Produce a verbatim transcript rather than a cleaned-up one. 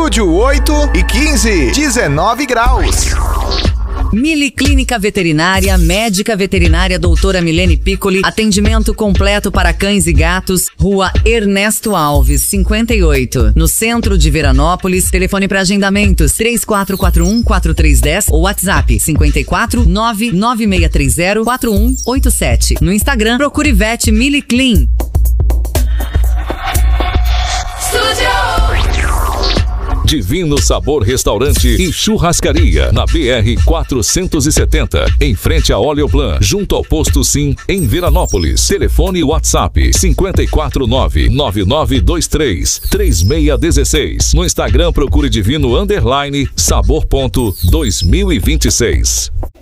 Estúdio oito e quinze, dezenove graus. Mili Clínica Veterinária, médica veterinária doutora Milene Piccoli, atendimento completo para cães e gatos, Rua Ernesto Alves, cinquenta e oito, no centro de Veranópolis. Telefone para agendamentos três quatro quatro um, quatro três um zero ou WhatsApp cinco quatro, nove nove seis três zero, quatro um oito sete. No Instagram, procure Vet Mili Clean. Divino Sabor Restaurante e Churrascaria, na B R quatrocentos e setenta, em frente a Oleoplan, junto ao Posto Sim, em Veranópolis. Telefone WhatsApp cinco quatro nove, nove nove dois três, três seis um seis. No Instagram, procure Divino Underline Sabor ponto dois mil e vinte e seis.